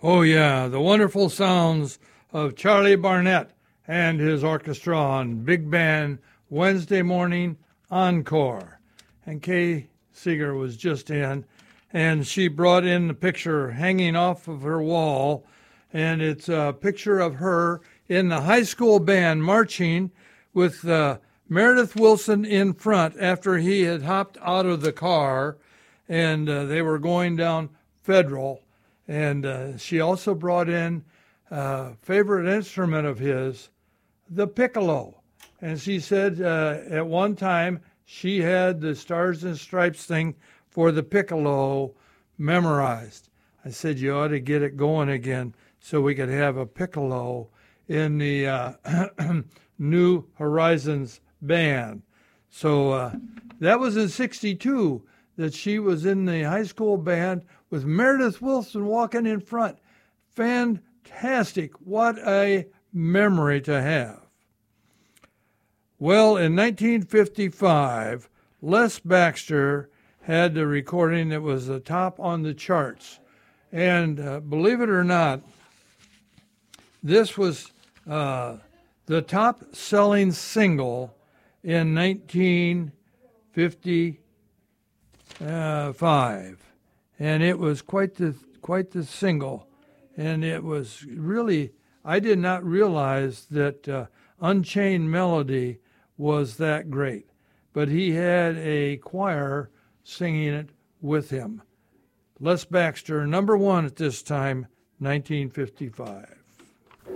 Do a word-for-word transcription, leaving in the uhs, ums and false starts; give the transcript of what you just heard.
Oh, yeah, the wonderful sounds of Charlie Barnett and his orchestra on Big Band Wednesday Morning Encore. And Kay Seeger was just in, and she brought in the picture hanging off of her wall, and it's a picture of her in the high school band marching with uh, Meredith Willson in front after he had hopped out of the car, and uh, they were going down Federal. And uh, she also brought in a favorite instrument of his, the piccolo. And she said uh, at one time she had the Stars and Stripes thing for the piccolo memorized. I said, you ought to get it going again so we could have a piccolo in the uh, New Horizons band. So uh, that was in sixty-two that she was in the high school band with Meredith Willson walking in front. Fantastic. What a memory to have. Well, in nineteen fifty-five, Les Baxter had the recording that was the top on the charts. And uh, believe it or not, this was uh, the top-selling single in nineteen fifty-five. And it was quite the quite the single. And it was really, I did not realize that uh, Unchained Melody was that great. But he had a choir singing it with him. Les Baxter, number one at this time, nineteen fifty-five.